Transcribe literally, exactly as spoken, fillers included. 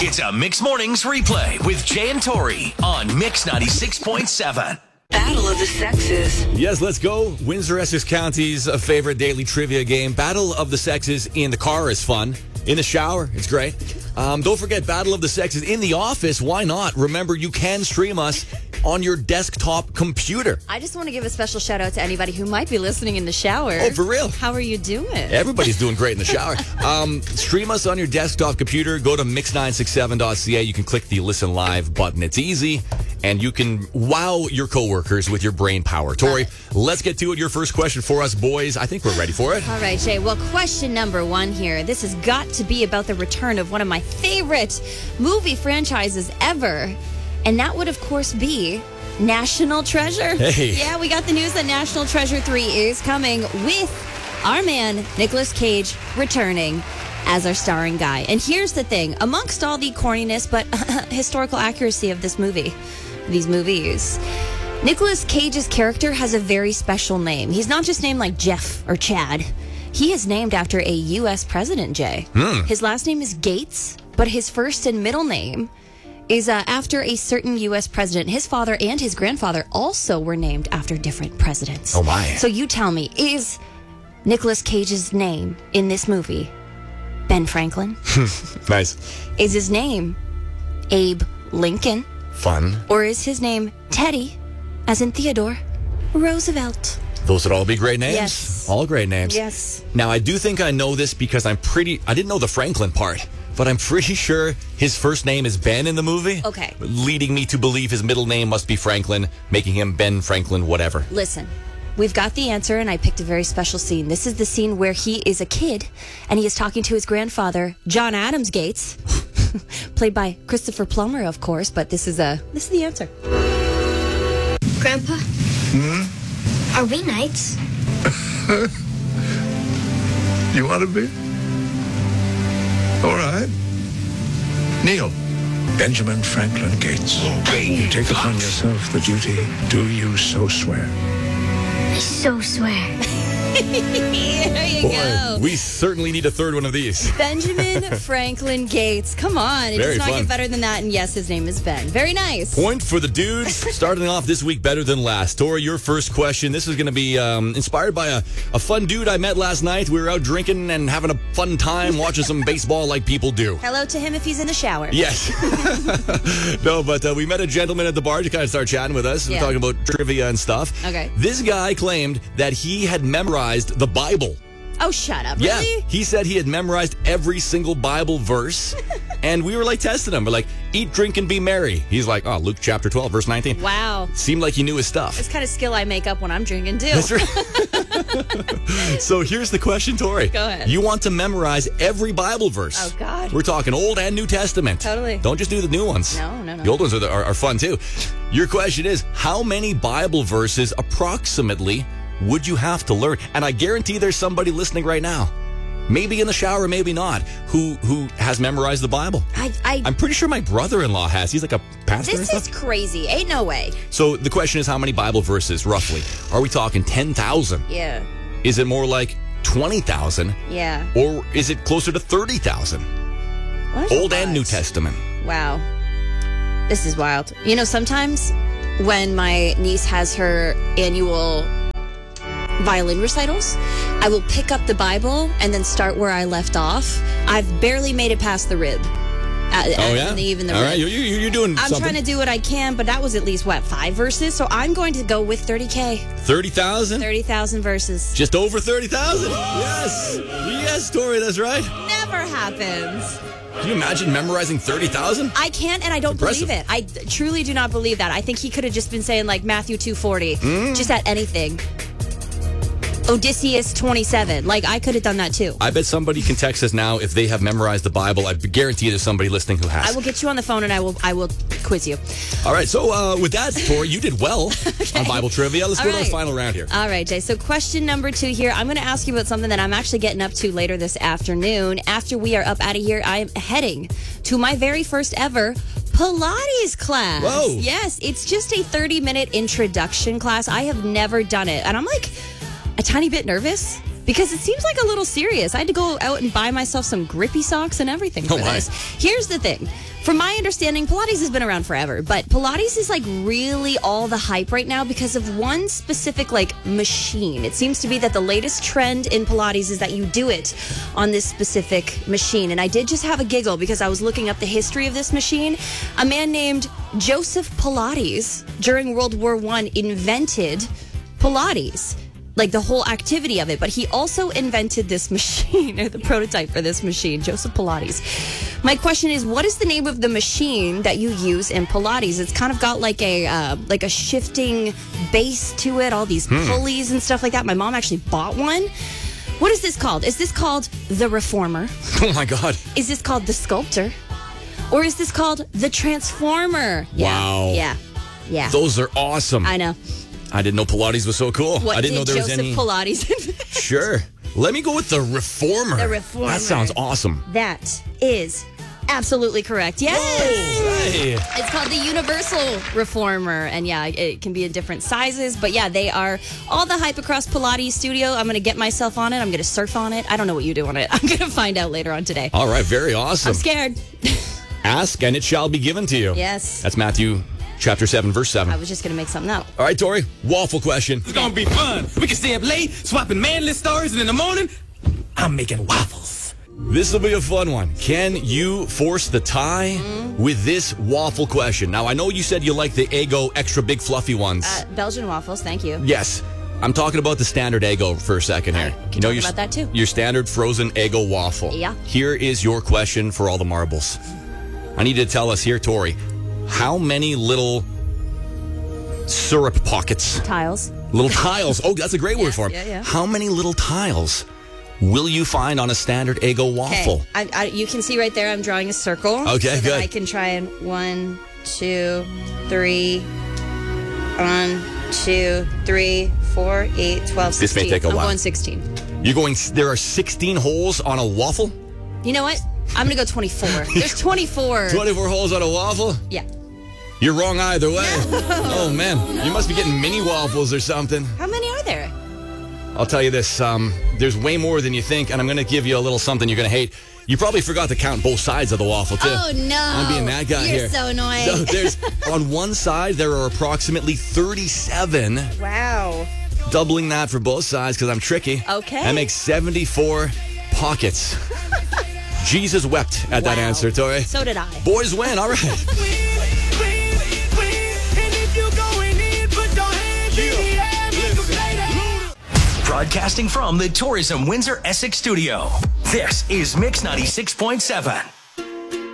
It's a Mix Mornings replay with Jay and Tori on Mix ninety-six point seven. Battle of the Sexes. Yes, let's go. Windsor-Essex County's a favorite daily trivia game. Battle of the Sexes in the car is fun. In the shower, it's great. Um, don't forget Battle of the Sexes in the office. Why not? Remember, you can stream us on your desktop computer. I just want to give a special shout out to anybody who might be listening in the shower. Oh, for real? How are you doing? Everybody's doing great in the shower. Um, stream us on your desktop computer. Go to mix nine six seven dot c a. You can click the Listen Live button. It's easy, and you can wow your coworkers with your brain power. Tori, let's get to it. Your first question for us boys. I think we're ready for it. All right, Jay. Well, question number one here. This has got to be about the return of one of my favorite movie franchises ever. And that would, of course, be National Treasure. Hey. Yeah, we got the news that National Treasure three is coming with our man, Nicolas Cage, returning as our starring guy. And here's the thing. Amongst all the corniness but historical accuracy of this movie, these movies, Nicolas Cage's character has a very special name. He's not just named like Jeff or Chad. He is named after a U S president, Jay. Hmm. His last name is Gates, but his first and middle name is uh, after a certain U S president. His father and his grandfather also were named after different presidents. Oh, my. So you tell me, is Nicolas Cage's name in this movie Ben Franklin? Nice. Is his name Abe Lincoln? Fun. Or is his name Teddy, as in Theodore Roosevelt? Those would all be great names. Yes. All great names. Yes. Now, I do think I know this because I'm pretty... I didn't know the Franklin part, but I'm pretty sure his first name is Ben in the movie. Okay. Leading me to believe his middle name must be Franklin, making him Ben Franklin whatever. Listen, we've got the answer, and I picked a very special scene. This is the scene where he is a kid, and he is talking to his grandfather, John Adams Gates, played by Christopher Plummer, of course, but this is a this is the answer. Grandpa? Hmm? Are we knights? You want to be? All right. Neil. Benjamin Franklin Gates. You take upon yourself the duty. Do you so swear? I so swear. There you Boy, go. we certainly need a third one of these. Benjamin Franklin Gates. Come on. It Very does not fun. get better than that. And yes, his name is Ben. Very nice. Point for the dudes. Starting off this week better than last. Tori, your first question. This is going to be um, inspired by a, a fun dude I met last night. We were out drinking and having a fun time watching some baseball like people do. Hello to him if he's in the shower. Yes. No, but uh, we met a gentleman at the bar to kind of start chatting with us. Yeah. We're talking about trivia and stuff. Okay. This guy claimed that he had memorized the Bible. Oh, shut up. Yeah, Really? he said he had memorized every single Bible verse, and we were like testing him. We're like, eat, drink, and be merry. He's like, oh, Luke chapter twelve, verse nineteen. Wow. Seemed like he knew his stuff. It's kind of skill I make up when I'm drinking, too. That's right. So here's the question, Tori. Go ahead. You want to memorize every Bible verse. Oh, God. We're talking Old and New Testament. Totally. Don't just do the new ones. No, no, no. The old ones are, the, are, are fun, too. Your question is, how many Bible verses approximately would you have to learn? And I guarantee there's somebody listening right now, maybe in the shower, maybe not, who who has memorized the Bible. I, I, I'm pretty sure my brother-in-law has. He's like a pastor and this stuff. is crazy. Ain't no way. So the question is, how many Bible verses, roughly? Are we talking ten thousand? Yeah. Is it more like twenty thousand? Yeah. Or is it closer to thirty thousand? What is Old a and lot? New Testament. Wow. This is wild. You know, sometimes when my niece has her annual violin recitals, I will pick up the Bible and then start where I left off. I've barely made it past the rib. Uh, Oh, yeah? Even the All rib. right, you, you, you're doing I'm something. trying to do what I can, but that was at least, what, five verses? So I'm going to go with thirty K. thirty thousand? thirty thousand verses. Just over thirty thousand? Yes. Yes, Tori, that's right. Never happens. Can you imagine memorizing thirty thousand? I can't, and I don't Impressive. believe it. I truly do not believe that. I think he could have just been saying, like, Matthew two forty, Mm. just at anything. Odysseus twenty-seven. Like, I could have done that, too. I bet somebody can text us now if they have memorized the Bible. I guarantee there's somebody listening who has. I will get you on the phone, and I will I will quiz you. All right, so uh, with that, Tori, you did well on Bible trivia. Let's All go to right. the final round here. All right, Jay. So question number two here. I'm going to ask you about something that I'm actually getting up to later this afternoon. After we are up out of here, I am heading to my very first ever Pilates class. Whoa. Yes, it's just a thirty minute introduction class. I have never done it. And I'm like a tiny bit nervous because it seems like a little serious. I had to go out and buy myself some grippy socks and everything for Oh, my. this. Here's the thing. From my understanding, Pilates has been around forever, but Pilates is like really all the hype right now because of one specific like machine. It seems to be that the latest trend in Pilates is that you do it on this specific machine. And I did just have a giggle because I was looking up the history of this machine. A man named Joseph Pilates during World War One invented Pilates. Like the whole activity of it, but he also invented this machine, or the prototype for this machine, Joseph Pilates. My question is, what is the name of the machine that you use in Pilates? It's kind of got like a uh, like a shifting base to it, all these Hmm. pulleys and stuff like that. My mom actually bought one. What is this called? Is this called the Reformer? Oh, my God. Is this called the Sculptor? Or is this called the Transformer? Yeah, Wow. Yeah. Yeah. Those are awesome. I know. I didn't know Pilates was so cool. What I didn't know did there was Joseph any. Pilates invent? Sure. Let me go with the Reformer. The Reformer. That sounds awesome. That is absolutely correct. Yes. Hey. It's called the Universal Reformer. And yeah, it can be in different sizes. But yeah, they are all the hype across Pilates Studio. I'm going to get myself on it. I'm going to surf on it. I don't know what you do on it. I'm going to find out later on today. All right. Very awesome. I'm scared. Ask and it shall be given to you. Yes. That's Matthew chapter seven, verse seven. I was just going to make something up. All right, Tori. Waffle question. It's gonna be fun. We can stay up late, swapping manly stories, and in the morning, I'm making waffles. This will be a fun one. Can you force the tie Mm-hmm. with this waffle question? Now, I know you said you like the Eggo extra big fluffy ones. Uh, Belgian waffles, thank you. Yes. I'm talking about the standard Eggo for a second here. I can talk about that too. Your standard frozen Eggo waffle. Yeah. Here is your question for all the marbles. I need you to tell us here, Tori, how many little syrup pockets, Tiles. little tiles, oh, that's a great word for them. yeah, yeah. How many little tiles will you find on a standard Eggo waffle? Okay. I, I, you can see right there I'm drawing a circle. Okay, so good. That I can try and one, two, three, one, two, three, four, eight, twelve, This may sixteen. take a I'm while. going sixteen. You're going, there are sixteen holes on a waffle? You know what? I'm going to go twenty-four. There's twenty-four. twenty-four holes on a waffle? Yeah. You're wrong either way. Oh, man. You must be getting mini waffles or something. How many are there? I'll tell you this. Um, there's way more than you think, and I'm going to give you a little something you're going to hate. You probably forgot to count both sides of the waffle, too. Oh, no. I'm being that guy You're here. so annoying. So there's, on one side, there are approximately thirty-seven. Wow. Doubling that for both sides because I'm tricky. Okay. That makes seventy-four pockets. Jesus wept at that Wow. answer, Tori. So did I. Boys win. All right. Broadcasting from the Tourism Windsor Essex studio. This is Mix ninety-six point seven.